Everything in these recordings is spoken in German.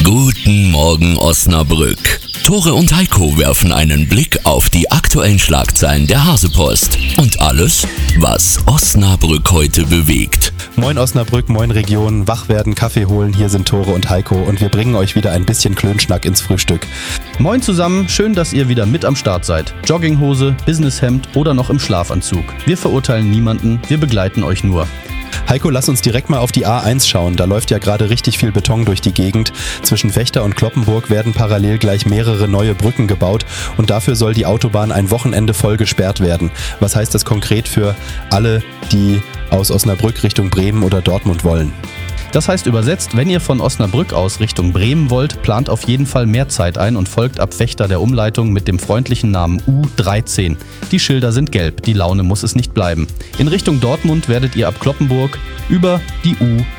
Guten Morgen Osnabrück. Tore und Heiko werfen einen Blick auf die aktuellen Schlagzeilen der Hasepost und alles, was Osnabrück heute bewegt. Moin Osnabrück, moin Region, wach werden, Kaffee holen, hier sind Tore und Heiko und wir bringen euch wieder ein bisschen Klönschnack ins Frühstück. Moin zusammen, schön, dass ihr wieder mit am Start seid. Jogginghose, Businesshemd oder noch im Schlafanzug. Wir verurteilen niemanden, wir begleiten euch nur. Heiko, lass uns direkt mal auf die A1 schauen. Da läuft ja gerade richtig viel Beton durch die Gegend. Zwischen Vechta und Cloppenburg werden parallel gleich mehrere neue Brücken gebaut und dafür soll die Autobahn ein Wochenende voll gesperrt werden. Was heißt das konkret für alle, die aus Osnabrück Richtung Bremen oder Dortmund wollen? Das heißt übersetzt, wenn ihr von Osnabrück aus Richtung Bremen wollt, plant auf jeden Fall mehr Zeit ein und folgt ab Vechta der Umleitung mit dem freundlichen Namen U13. Die Schilder sind gelb, die Laune muss es nicht bleiben. In Richtung Dortmund werdet ihr ab Cloppenburg über die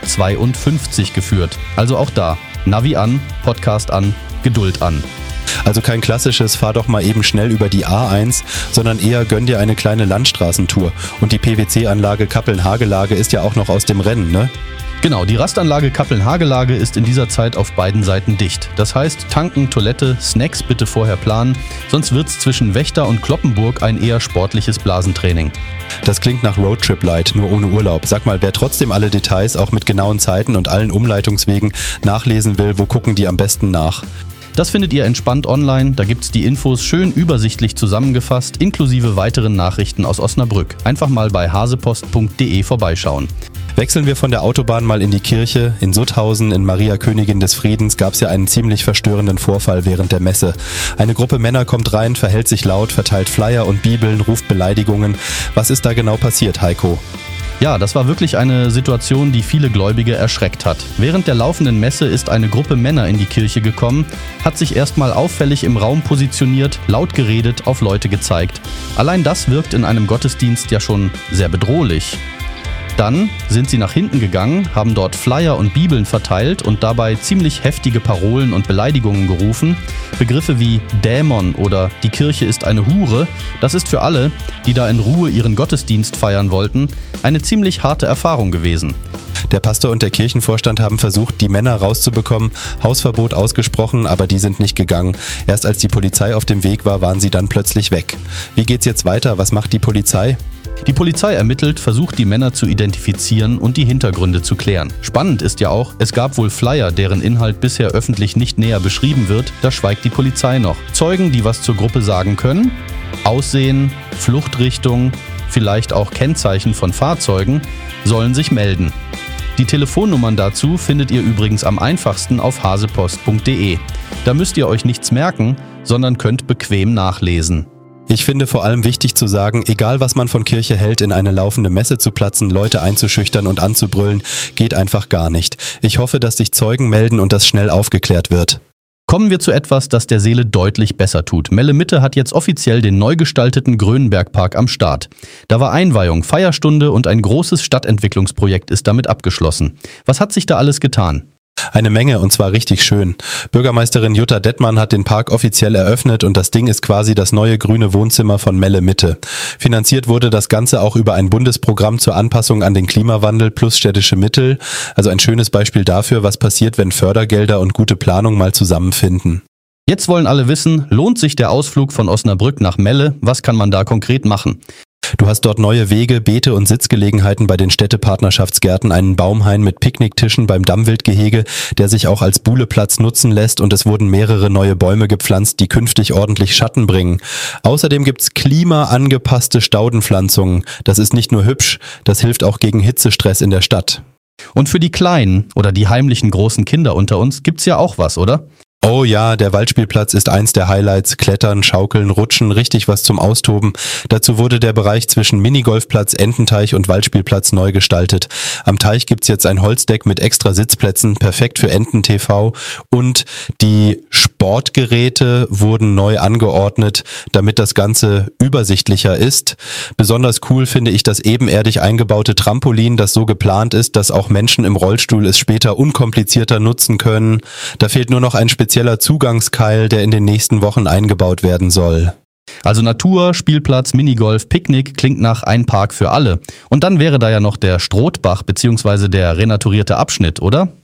U52 geführt. Also auch da, Navi an, Podcast an, Geduld an. Also kein klassisches fahr doch mal eben schnell über die A1, sondern eher gönn dir eine kleine Landstraßentour. Und die PwC-Anlage Kappeln-Hagelage ist ja auch noch aus dem Rennen, ne? Genau, die Rastanlage Kappeln-Hagelage ist in dieser Zeit auf beiden Seiten dicht. Das heißt, tanken, Toilette, Snacks bitte vorher planen, sonst wird's zwischen Vechta und Cloppenburg ein eher sportliches Blasentraining. Das klingt nach Roadtrip Light, nur ohne Urlaub. Sag mal, wer trotzdem alle Details auch mit genauen Zeiten und allen Umleitungswegen nachlesen will, wo gucken die am besten nach? Das findet ihr entspannt online, da gibt's die Infos schön übersichtlich zusammengefasst, inklusive weiteren Nachrichten aus Osnabrück. Einfach mal bei hasepost.de vorbeischauen. Wechseln wir von der Autobahn mal in die Kirche. In Sutthausen, in Maria Königin des Friedens, gab es ja einen ziemlich verstörenden Vorfall während der Messe. Eine Gruppe Männer kommt rein, verhält sich laut, verteilt Flyer und Bibeln, ruft Beleidigungen. Was ist da genau passiert, Heiko? Ja, das war wirklich eine Situation, die viele Gläubige erschreckt hat. Während der laufenden Messe ist eine Gruppe Männer in die Kirche gekommen, hat sich erstmal auffällig im Raum positioniert, laut geredet, auf Leute gezeigt. Allein das wirkt in einem Gottesdienst ja schon sehr bedrohlich. Dann sind sie nach hinten gegangen, haben dort Flyer und Bibeln verteilt und dabei ziemlich heftige Parolen und Beleidigungen gerufen. Begriffe wie Dämon oder die Kirche ist eine Hure, das ist für alle, die da in Ruhe ihren Gottesdienst feiern wollten, eine ziemlich harte Erfahrung gewesen. Der Pastor und der Kirchenvorstand haben versucht, die Männer rauszubekommen, Hausverbot ausgesprochen, aber die sind nicht gegangen. Erst als die Polizei auf dem Weg war, waren sie dann plötzlich weg. Wie geht's jetzt weiter? Was macht die Polizei? Die Polizei ermittelt, versucht die Männer zu identifizieren und die Hintergründe zu klären. Spannend ist ja auch, es gab wohl Flyer, deren Inhalt bisher öffentlich nicht näher beschrieben wird, da schweigt die Polizei noch. Zeugen, die was zur Gruppe sagen können? Aussehen, Fluchtrichtung, vielleicht auch Kennzeichen von Fahrzeugen, sollen sich melden. Die Telefonnummern dazu findet ihr übrigens am einfachsten auf hasepost.de. Da müsst ihr euch nichts merken, sondern könnt bequem nachlesen. Ich finde vor allem wichtig zu sagen, egal was man von Kirche hält, in eine laufende Messe zu platzen, Leute einzuschüchtern und anzubrüllen, geht einfach gar nicht. Ich hoffe, dass sich Zeugen melden und das schnell aufgeklärt wird. Kommen wir zu etwas, das der Seele deutlich besser tut. Melle Mitte hat jetzt offiziell den neu gestalteten Grönbergpark am Start. Da war Einweihung, Feierstunde und ein großes Stadtentwicklungsprojekt ist damit abgeschlossen. Was hat sich da alles getan? Eine Menge und zwar richtig schön. Bürgermeisterin Jutta Dettmann hat den Park offiziell eröffnet und das Ding ist quasi das neue grüne Wohnzimmer von Melle Mitte. Finanziert wurde das Ganze auch über ein Bundesprogramm zur Anpassung an den Klimawandel plus städtische Mittel. Also ein schönes Beispiel dafür, was passiert, wenn Fördergelder und gute Planung mal zusammenfinden. Jetzt wollen alle wissen, lohnt sich der Ausflug von Osnabrück nach Melle? Was kann man da konkret machen? Du hast dort neue Wege, Beete und Sitzgelegenheiten bei den Städtepartnerschaftsgärten, einen Baumhain mit Picknicktischen beim Dammwildgehege, der sich auch als Buhleplatz nutzen lässt und es wurden mehrere neue Bäume gepflanzt, die künftig ordentlich Schatten bringen. Außerdem gibt's klimaangepasste Staudenpflanzungen. Das ist nicht nur hübsch, das hilft auch gegen Hitzestress in der Stadt. Und für die Kleinen oder die heimlichen großen Kinder unter uns gibt's ja auch was, oder? Oh ja, der Waldspielplatz ist eins der Highlights. Klettern, Schaukeln, Rutschen, richtig was zum Austoben. Dazu wurde der Bereich zwischen Minigolfplatz, Ententeich und Waldspielplatz neu gestaltet. Am Teich gibt's jetzt ein Holzdeck mit extra Sitzplätzen, perfekt für Enten-TV. Und die Sportgeräte wurden neu angeordnet, damit das Ganze übersichtlicher ist. Besonders cool finde ich das ebenerdig eingebaute Trampolin, das so geplant ist, dass auch Menschen im Rollstuhl es später unkomplizierter nutzen können. Da fehlt nur noch ein spezieller Zugangskeil, der in den nächsten Wochen eingebaut werden soll. Also Natur, Spielplatz, Minigolf, Picknick klingt nach ein Park für alle. Und dann wäre da ja noch der Strothbach bzw. der renaturierte Abschnitt, oder?